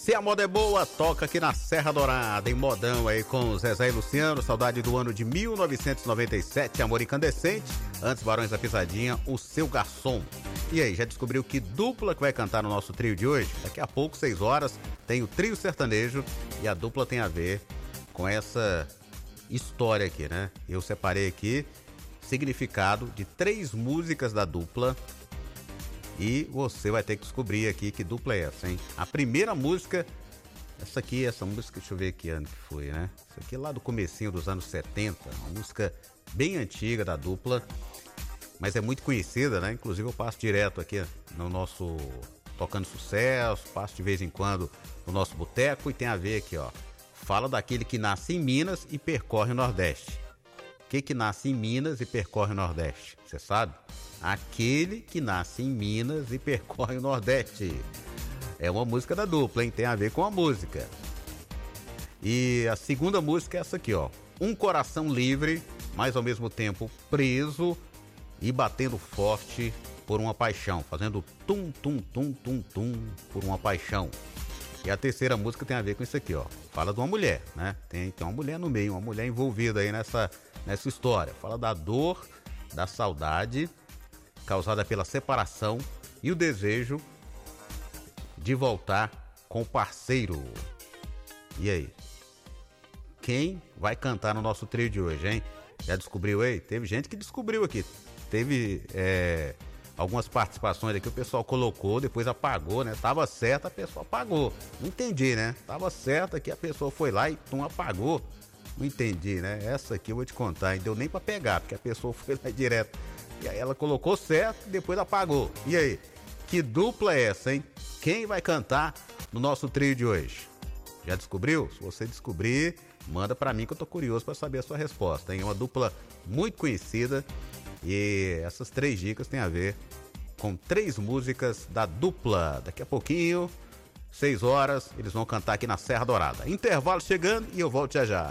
Se a moda é boa, toca aqui na Serra Dourada, em modão aí com Zezé e Luciano, saudade do ano de 1997, Amor Incandescente, antes Barões da Pisadinha, O Seu Garçom. E aí, já descobriu que dupla que vai cantar no nosso trio de hoje? Daqui a pouco, 6 horas, tem o trio sertanejo e a dupla tem a ver com essa história aqui, né? Eu separei aqui significado de 3 músicas da dupla e você vai ter que descobrir aqui que dupla é essa, hein? A primeira música, essa música, deixa eu ver que ano que foi, né? Isso aqui é lá do comecinho dos anos 70, uma música bem antiga da dupla, mas é muito conhecida, né? Inclusive eu passo direto aqui no nosso Tocando Sucesso, passo de vez em quando no nosso boteco e tem a ver aqui, ó. Fala daquele que nasce em Minas e percorre o Nordeste. O que nasce em Minas e percorre o Nordeste? Você sabe? Aquele que nasce em Minas e percorre o Nordeste. É uma música da dupla, hein? Tem a ver com a música. E a segunda música é essa aqui, ó. Um coração livre, mas ao mesmo tempo preso e batendo forte por uma paixão. Fazendo tum, tum, tum, tum, tum por uma paixão. E a terceira música tem a ver com isso aqui, ó. Fala de uma mulher, né? Tem uma mulher no meio, uma mulher envolvida aí nessa história. Fala da dor, da saudade causada pela separação e o desejo de voltar com o parceiro. E aí? Quem vai cantar no nosso trio de hoje, hein? Já descobriu aí? Teve gente que descobriu aqui. Teve algumas participações aqui, o pessoal colocou, depois apagou, né? Tava certo, a pessoa apagou. Não entendi, né? Tava certo aqui, a pessoa foi lá e apagou. Não entendi, né? Essa aqui eu vou te contar, não deu nem pra pegar, porque a pessoa foi lá direto. E aí ela colocou certo e depois apagou. E aí? Que dupla é essa, hein? Quem vai cantar no nosso trio de hoje? Já descobriu? Se você descobrir, manda pra mim que eu tô curioso pra saber a sua resposta, hein? É uma dupla muito conhecida e essas 3 dicas têm a ver com 3 músicas da dupla. Daqui a pouquinho, 6 horas, eles vão cantar aqui na Serra Dourada. Intervalo chegando e eu volto já já.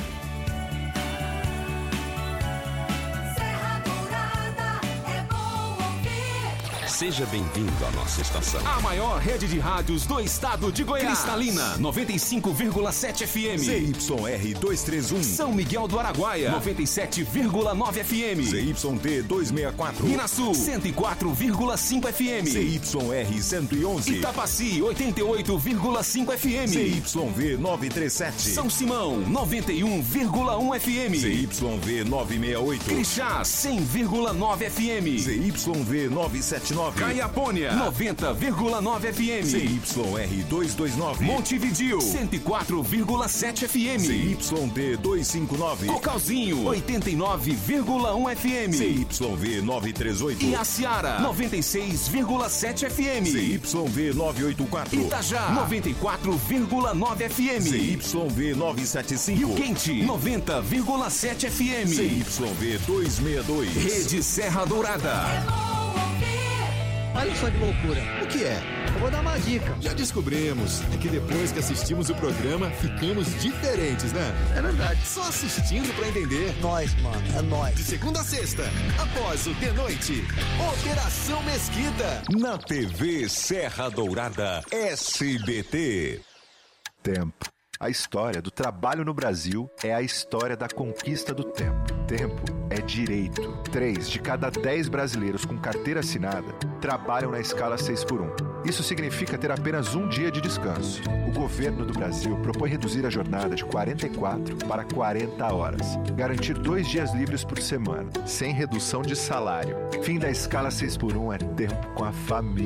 Seja bem-vindo à nossa estação. A maior rede de rádios do estado de Goiás. Cristalina, 95,7 FM. ZYR 231. São Miguel do Araguaia, 97,9 FM. ZYD 264. Minasul, 104,5 FM. ZYR 111. Itapaci, 88,5 FM. ZYV 937. São Simão, 91,1 FM. ZYV 968. Crixás, 100,9 FM. ZYV 979. Caiapônia, 90,9 FM. ZYR 229. Montevidil, 104,7 FM. ZYD 259. Cocalzinho, 89,1 FM. ZYV 938. E Aciara, 96,7 FM. ZYV 984. Itajá, 94,9 FM. ZYV 975. Rio Quente, 90,7 FM. ZYV 262. Rede Serra Dourada. Olha só que loucura. O que é? Eu vou dar uma dica. Já descobrimos. É que depois que assistimos o programa, ficamos diferentes, né? É verdade. Só assistindo pra entender. Nós, mano. É nós. De segunda a sexta, após o de noite, Operação Mesquita. Na TV Serra Dourada SBT. Tempo. A história do trabalho no Brasil é a história da conquista do tempo. Tempo é direito. 3 de cada 10 brasileiros com carteira assinada trabalham na escala 6x1. Isso significa ter apenas um dia de descanso. O governo do Brasil propõe reduzir a jornada de 44 para 40 horas. Garantir 2 dias livres por semana, sem redução de salário. Fim da escala 6x1 é tempo com a família.